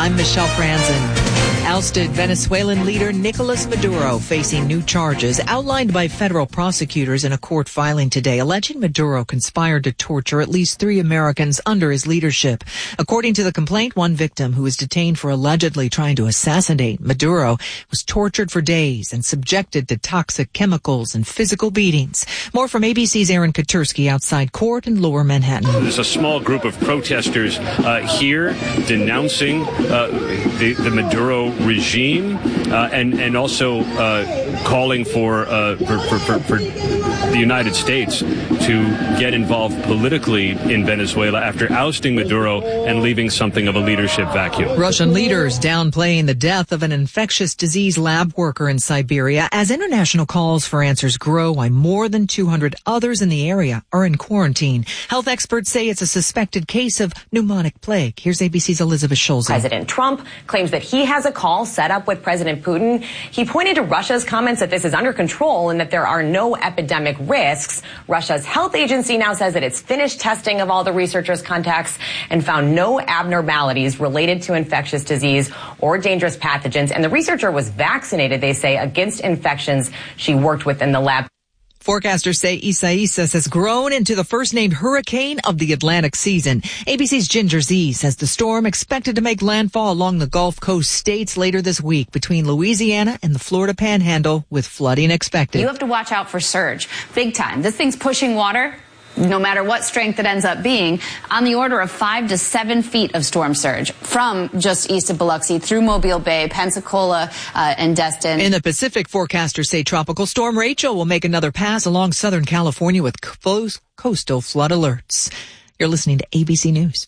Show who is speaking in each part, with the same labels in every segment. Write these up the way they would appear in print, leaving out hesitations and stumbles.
Speaker 1: I'm Michelle Franzen. Ousted Venezuelan leader Nicolas Maduro facing new charges outlined by federal prosecutors in a court filing today, alleging Maduro conspired to torture at least 3 Americans under his leadership. According to the complaint, one victim who was detained for allegedly trying to assassinate Maduro was tortured for days and subjected to toxic chemicals and physical beatings. More from ABC's Aaron Katursky outside court in Lower Manhattan.
Speaker 2: There's a small group of protesters here denouncing the Maduro regime and also calling for the United States to get involved politically in Venezuela after ousting Maduro and leaving something of a leadership vacuum.
Speaker 1: Russian leaders downplaying the death of an infectious disease lab worker in Siberia as international calls for answers grow while more than 200 others in the area are in quarantine. Health experts say it's a suspected case of pneumonic plague. Here's ABC's Elizabeth Schulze.
Speaker 3: President Trump claims that he has a call set up with President Putin. He pointed to Russia's comments that this is under control and that there are no epidemic risks. Russia's health agency now says that it's finished testing of all the researchers' contacts and found no abnormalities related to infectious disease or dangerous pathogens. And the researcher was vaccinated, they say, against infections she worked with in the lab.
Speaker 1: Forecasters say Isaias has grown into the first-named hurricane of the Atlantic season. ABC's Ginger Z says the storm expected to make landfall along the Gulf Coast states later this week between Louisiana and the Florida Panhandle, with flooding expected.
Speaker 4: You have to watch out for surge. Big time. This thing's pushing water, no matter what strength it ends up being, on the order of 5 to 7 feet of storm surge from just east of Biloxi through Mobile Bay, Pensacola, and Destin.
Speaker 1: In the Pacific, forecasters say Tropical Storm Rachel will make another pass along Southern California with coastal flood alerts. You're listening to ABC News.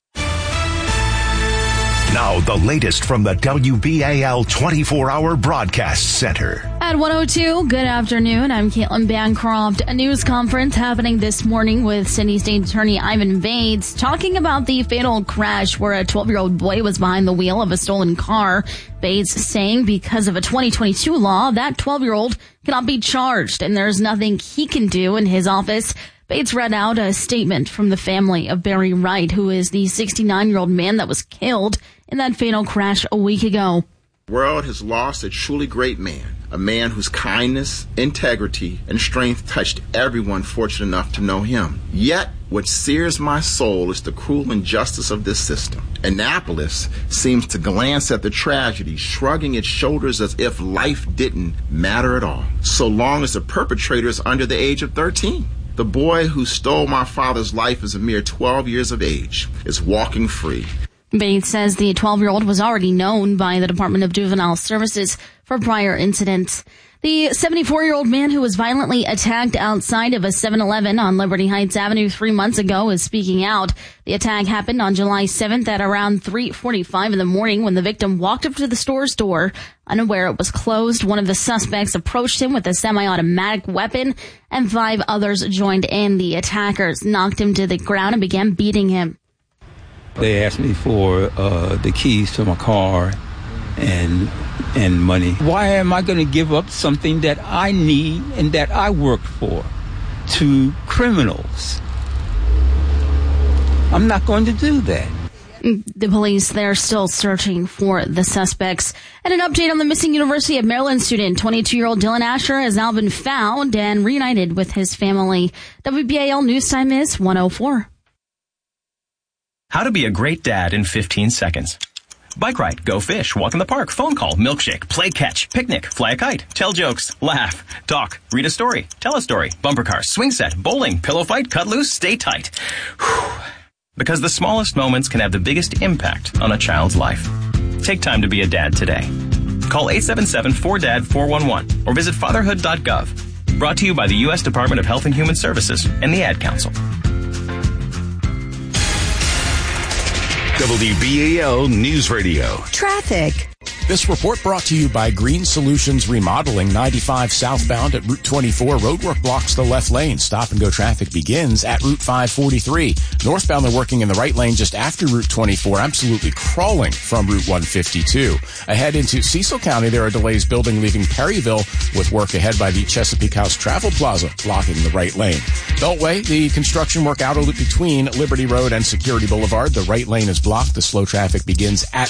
Speaker 5: Now, the latest from the WBAL 24-hour broadcast center.
Speaker 6: At 102, good afternoon. I'm Caitlin Bancroft. A news conference happening this morning with Sydney State Attorney Ivan Bates talking about the fatal crash where a 12-year-old boy was behind the wheel of a stolen car. Bates saying because of a 2022 law, that 12-year-old cannot be charged and there's nothing he can do in his office. Bates read out a statement from the family of Barry Wright, who is the 69-year-old man that was killed in that fatal crash a week ago.
Speaker 7: The world has lost a truly great man, a man whose kindness, integrity, and strength touched everyone fortunate enough to know him. Yet, what sears my soul is the cruel injustice of this system. Annapolis seems to glance at the tragedy, shrugging its shoulders as if life didn't matter at all, so long as the perpetrator is under the age of 13. The boy who stole my father's life is a mere 12 years of age, is walking free.
Speaker 6: Bates says the 12-year-old was already known by the Department of Juvenile Services for prior incidents. The 74-year-old man who was violently attacked outside of a 7-Eleven on Liberty Heights Avenue 3 months ago is speaking out. The attack happened on July 7th at around 3:45 in the morning when the victim walked up to the store's door. Unaware it was closed, one of the suspects approached him with a semi-automatic weapon, and 5 others joined in. The attackers knocked him to the ground and began beating him.
Speaker 8: They asked me for the keys to my car and money. Why am I going to give up something that I need and that I worked for to criminals? I'm not going to do that.
Speaker 6: The police, they're still searching for the suspects. And an update on the missing University of Maryland student, 22-year-old Dylan Asher, has now been found and reunited with his family. WBAL News Time is 1:04.
Speaker 9: How to be a great dad in 15 seconds. Bike ride, go fish, walk in the park, phone call, milkshake, play catch, picnic, fly a kite, tell jokes, laugh, talk, read a story, tell a story, bumper car, swing set, bowling, pillow fight, cut loose, stay tight. Whew. Because the smallest moments can have the biggest impact on a child's life. Take time to be a dad today. Call 877-4DAD-411 or visit fatherhood.gov. Brought to you by the U.S. Department of Health and Human Services and the Ad Council.
Speaker 5: WBAL News Radio.
Speaker 10: Traffic.
Speaker 11: This report brought to you by Green Solutions Remodeling. 95 southbound at Route 24. Roadwork blocks the left lane. Stop and go traffic begins at Route 543. Northbound, they're working in the right lane just after Route 24. Absolutely crawling from Route 152. Ahead into Cecil County, there are delays building leaving Perryville with work ahead by the Chesapeake House Travel Plaza blocking the right lane. Beltway, the construction work outer loop between Liberty Road and Security Boulevard. The right lane is blocked. The slow traffic begins at